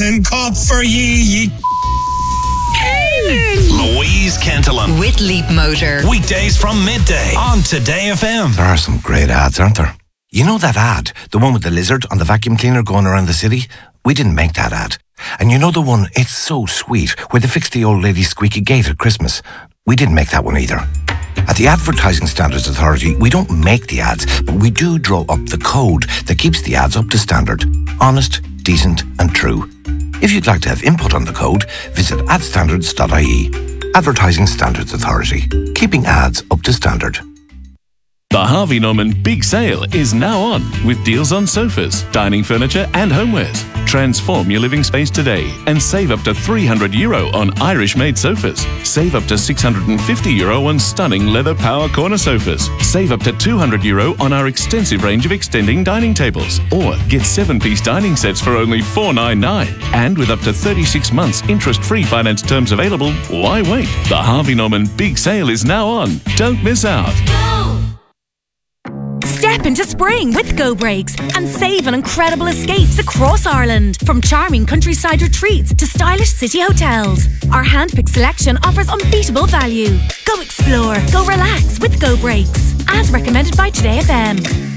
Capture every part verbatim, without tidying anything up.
Tin Cup for ye, ye Louise Kentelin with Leap Motor. Weekdays from midday on Today F M. There are some great ads, aren't there? You know that ad? The one with the lizard on the vacuum cleaner going around the city? We didn't make that ad. And you know the one, it's so sweet, where they fixed the old lady's squeaky gate at Christmas? We didn't make that one either. At the Advertising Standards Authority, we don't make the ads, but we do draw up the code that keeps the ads up to standard. Honest, decent and true. If you'd like to have input on the code, visit ad standards dot I E. Advertising Standards Authority. Keeping ads up to standard. The Harvey Norman Big Sale is now on with deals on sofas, dining furniture and homewares. Transform your living space today and save up to three hundred euro on Irish-made sofas. Save up to six hundred fifty euro on stunning leather power corner sofas. Save up to two hundred euro on our extensive range of extending dining tables. Or get seven-piece dining sets for only four ninety-nine. And with up to thirty-six months interest-free finance terms available, why wait? The Harvey Norman Big Sale is now on. Don't miss out. Step into spring with Go Brakes and save on incredible escapes across Ireland. From charming countryside retreats to stylish city hotels, our handpicked selection offers unbeatable value. Go explore, go relax with Go Brakes. As recommended by Today F M.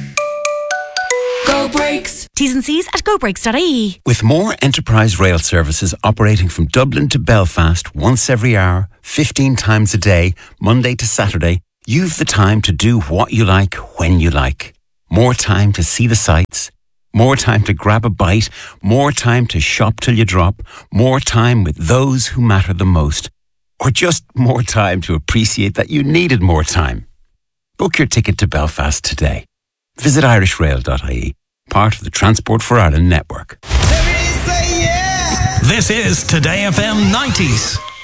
Go Brakes. T's and C's at go brakes dot I E. With more enterprise rail services operating from Dublin to Belfast once every hour, fifteen times a day, Monday to Saturday, you've the time to do what you like when you like. More time to see the sights, more time to grab a bite, more time to shop till you drop, more time with those who matter the most, or just more time to appreciate that you needed more time. Book your ticket to Belfast today. Visit irish rail dot I E, part of the Transport for Ireland network. This is Today F M nineties.